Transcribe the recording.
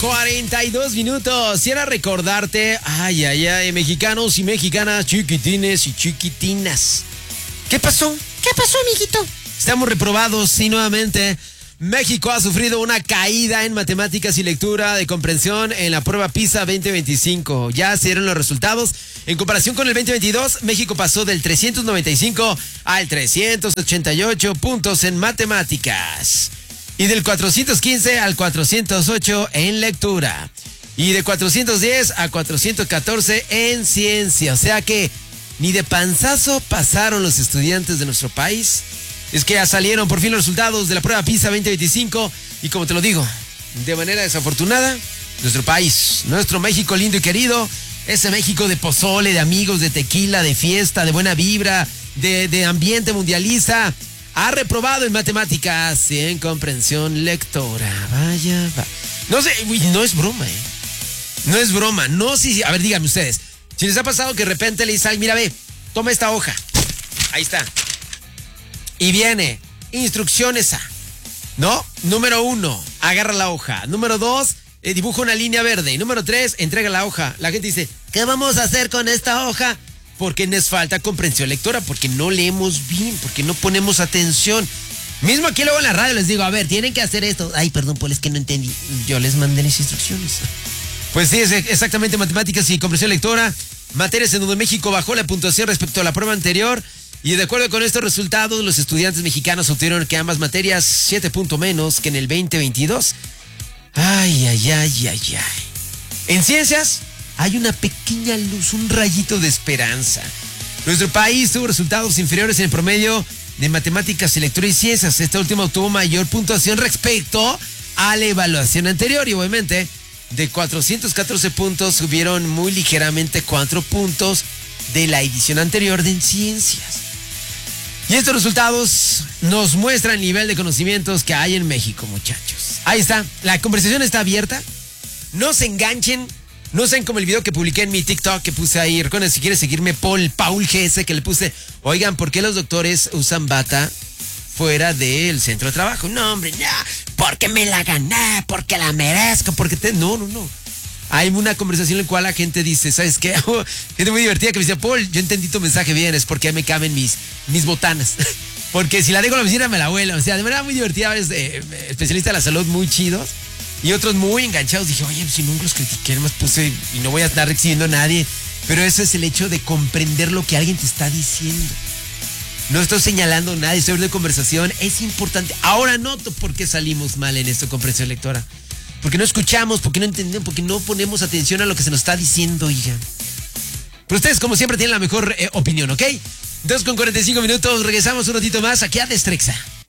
8:42. Quiero recordarte, mexicanos y mexicanas, chiquitines y chiquitinas. ¿Qué pasó? ¿Qué pasó, amiguito? Estamos reprobados, sí, nuevamente. México ha sufrido una caída en matemáticas y lectura de comprensión en la prueba PISA 2025. Ya se dieron los resultados. En comparación con el 2022, México pasó del 395 al 388 puntos en matemáticas. Y del 415 al 408 en lectura. Y de 410 a 414 en ciencia. O sea que ni de panzazo pasaron los estudiantes de nuestro país. Es que ya salieron por fin los resultados de la prueba PISA 2025. Y como te lo digo, de manera desafortunada, nuestro país, nuestro México lindo y querido, ese México de pozole, de amigos, de tequila, de fiesta, de buena vibra, de ambiente mundialista, ha reprobado en matemáticas y en comprensión lectora. Vaya. No sé, no es broma, No es broma. No, sí. A ver, díganme ustedes. Si les ha pasado que de repente le dicen, mira, ve, toma esta hoja. Ahí está. Y viene, instrucciones A. ¿No? Número 1, agarra la hoja. Número 2, dibuja una línea verde. Y número 3, entrega la hoja. La gente dice, ¿qué vamos a hacer con esta hoja? Porque nos falta comprensión lectora, porque no leemos bien, porque no ponemos atención. Mismo aquí luego en la radio les digo, a ver, tienen que hacer esto. Ay, perdón, Paul, es que no entendí. Yo les mandé las instrucciones. Pues sí, es exactamente matemáticas y comprensión lectora. Materias en donde México bajó la puntuación respecto a la prueba anterior. Y de acuerdo con estos resultados, los estudiantes mexicanos obtuvieron que ambas materias 7 puntos menos que en el 2022. Ay. En ciencias hay una pequeña luz, un rayito de esperanza. Nuestro país tuvo resultados inferiores en el promedio de matemáticas, lectura y ciencias. Esta última obtuvo mayor puntuación respecto a la evaluación anterior. Y obviamente, de 414 puntos, subieron muy ligeramente 4 puntos de la edición anterior de ciencias. Y estos resultados nos muestran el nivel de conocimientos que hay en México, muchachos. Ahí está, la conversación está abierta. No se enganchen. No sean como el video que publiqué en mi TikTok que puse ahí. Recuerden, si quieres seguirme, Paul GS, que le puse, oigan, ¿por qué los doctores usan bata fuera del centro de trabajo? No, hombre, no, porque me la gané, porque la merezco, porque No. Hay una conversación en la cual la gente dice, ¿sabes qué? Gente muy divertida que me dice, Paul, yo entendí tu mensaje bien, es porque ahí me caben mis botanas. Porque si la dejo en la oficina me la vuelo. O sea, de manera muy divertida, especialistas de la salud muy chidos. Y otros muy enganchados. Dije, oye, si nunca los critiqué, nomás puse y no voy a estar exhibiendo a nadie. Pero eso es el hecho de comprender lo que alguien te está diciendo. No estoy señalando nada, estoy hablando de conversación. Es importante. Ahora noto por qué salimos mal en esto, comprensión lectora. Porque no escuchamos, porque no entendemos, porque no ponemos atención a lo que se nos está diciendo, hija. Pero ustedes, como siempre, tienen la mejor opinión, ¿ok? 2:45 minutos, regresamos un ratito más aquí a Destrexa.